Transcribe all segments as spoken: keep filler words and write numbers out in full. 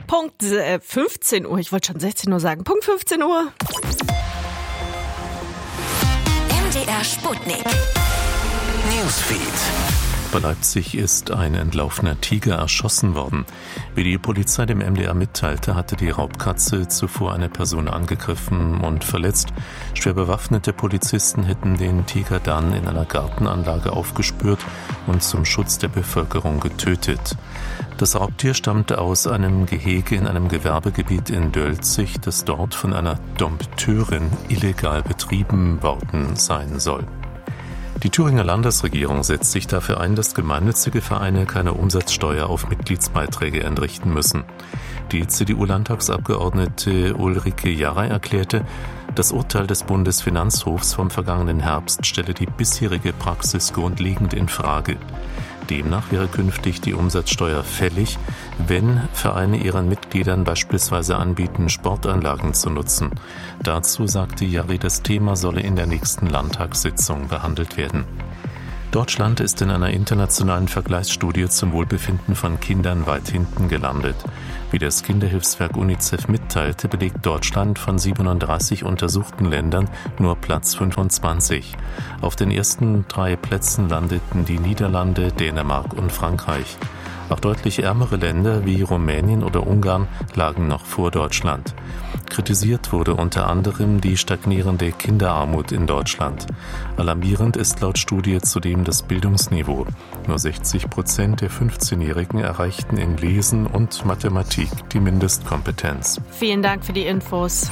Punkt äh, fünfzehn Uhr, ich wollte schon sechzehn Uhr sagen, Punkt fünfzehn Uhr. M D R Sputnik. Newsfeed. Bei Leipzig ist ein entlaufener Tiger erschossen worden. Wie die Polizei dem M D R mitteilte, hatte die Raubkatze zuvor eine Person angegriffen und verletzt. Schwer bewaffnete Polizisten hätten den Tiger dann in einer Gartenanlage aufgespürt und zum Schutz der Bevölkerung getötet. Das Raubtier stammte aus einem Gehege in einem Gewerbegebiet in Dölzig, das dort von einer Dompteurin illegal betrieben worden sein soll. Die Thüringer Landesregierung setzt sich dafür ein, dass gemeinnützige Vereine keine Umsatzsteuer auf Mitgliedsbeiträge entrichten müssen. Die C D U-Landtagsabgeordnete Ulrike Jarrey erklärte, das Urteil des Bundesfinanzhofs vom vergangenen Herbst stelle die bisherige Praxis grundlegend in Frage. Demnach wäre künftig die Umsatzsteuer fällig, wenn Vereine ihren Mitgliedern beispielsweise anbieten, Sportanlagen zu nutzen. Dazu sagte Jarrey, das Thema solle in der nächsten Landtagssitzung behandelt werden. Deutschland ist in einer internationalen Vergleichsstudie zum Wohlbefinden von Kindern weit hinten gelandet. Wie das Kinderhilfswerk UNICEF mitteilte, belegt Deutschland von siebenunddreißig untersuchten Ländern nur Platz fünfundzwanzig. Auf den ersten drei Plätzen landeten die Niederlande, Dänemark und Frankreich. Auch deutlich ärmere Länder wie Rumänien oder Ungarn lagen noch vor Deutschland. Kritisiert wurde unter anderem die stagnierende Kinderarmut in Deutschland. Alarmierend ist laut Studie zudem das Bildungsniveau. Nur sechzig Prozent der fünfzehnjährigen erreichten in Lesen und Mathematik die Mindestkompetenz. Vielen Dank für die Infos.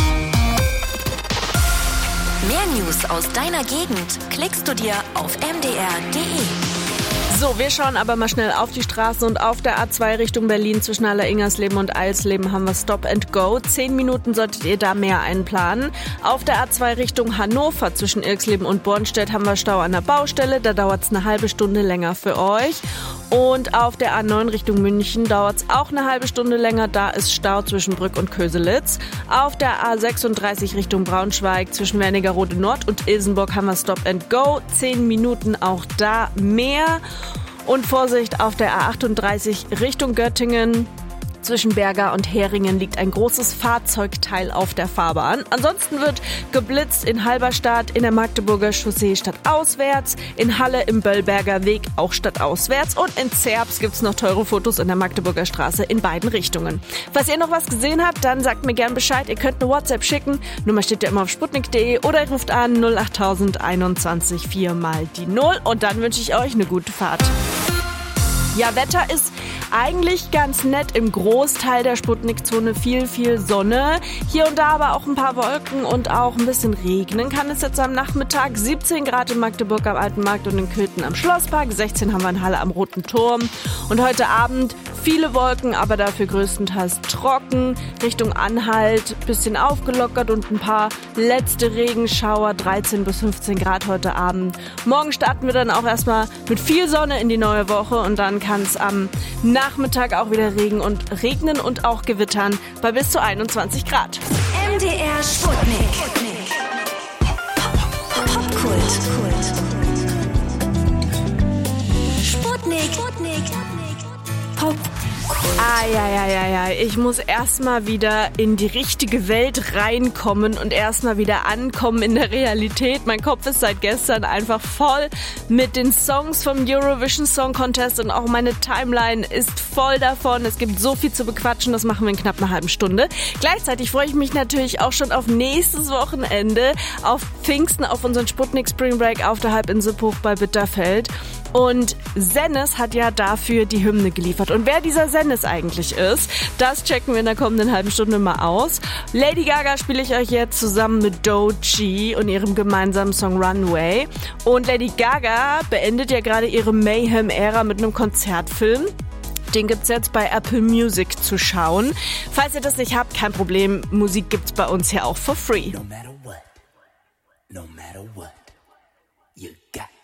Mehr News aus deiner Gegend klickst du dir auf m d r punkt d e. So, wir schauen aber mal schnell auf die Straßen und auf der A zwei Richtung Berlin zwischen Allersingersleben und Eilsleben haben wir Stop and Go. Zehn Minuten solltet ihr da mehr einplanen. Auf der A zwei Richtung Hannover zwischen Irxleben und Bornstedt haben wir Stau an der Baustelle. Da dauert es eine halbe Stunde länger für euch. Und auf der A neun Richtung München dauert es auch eine halbe Stunde länger. Da ist Stau zwischen Brück und Köselitz. Auf der A sechsunddreißig Richtung Braunschweig zwischen Wernigerode Nord und Ilsenburg haben wir Stop and Go. Zehn Minuten auch da mehr. Und Vorsicht, auf der A achtunddreißig Richtung Göttingen. Zwischen Berga und Heringen liegt ein großes Fahrzeugteil auf der Fahrbahn. Ansonsten wird geblitzt in Halberstadt, in der Magdeburger Chaussee stadtauswärts, in Halle im Böllberger Weg auch stadtauswärts und in Zerbst gibt's noch teure Fotos in der Magdeburger Straße in beiden Richtungen. Falls ihr noch was gesehen habt, dann sagt mir gern Bescheid. Ihr könnt eine WhatsApp schicken. Nummer steht ja immer auf sputnik punkt de oder ihr ruft an null acht null null eins vier mal die null und dann wünsche ich euch eine gute Fahrt. Ja, Wetter ist eigentlich ganz nett im Großteil der Sputnik-Zone. Viel, viel Sonne. Hier und da aber auch ein paar Wolken und auch ein bisschen regnen kann es jetzt am Nachmittag. siebzehn Grad in Magdeburg am Alten Markt und in Köthen am Schlosspark. sechzehn haben wir in Halle am Roten Turm. Und heute Abend viele Wolken, aber dafür größtenteils trocken. Richtung Anhalt bisschen aufgelockert und ein paar letzte Regenschauer. dreizehn bis fünfzehn Grad heute Abend. Morgen starten wir dann auch erstmal mit viel Sonne in die neue Woche und dann kann es am Nachmittag auch wieder Regen und regnen und auch gewittern bei bis zu einundzwanzig Grad. M D R Sputnik. Popkult. Sputnik. Pop. Ah, ja, ja, ja, ja. Ich muss erstmal wieder in die richtige Welt reinkommen und erstmal wieder ankommen in der Realität. Mein Kopf ist seit gestern einfach voll mit den Songs vom Eurovision Song Contest und auch meine Timeline ist voll davon. Es gibt so viel zu bequatschen, das machen wir in knapp einer halben Stunde. Gleichzeitig freue ich mich natürlich auch schon auf nächstes Wochenende, auf Pfingsten, auf unseren Sputnik Spring Break auf der Halbinsel Bruch bei Bitterfeld. Und Sennes hat ja dafür die Hymne geliefert. Und wer dieser Sennes eigentlich ist, das checken wir in der kommenden halben Stunde mal aus. Lady Gaga spiele ich euch jetzt zusammen mit Doechii und ihrem gemeinsamen Song Runway. Und Lady Gaga beendet ja gerade ihre Mayhem-Ära mit einem Konzertfilm. Den gibt's jetzt bei Apple Music zu schauen. Falls ihr das nicht habt, kein Problem. Musik gibt's bei uns ja auch for free. No matter what, no matter what, you got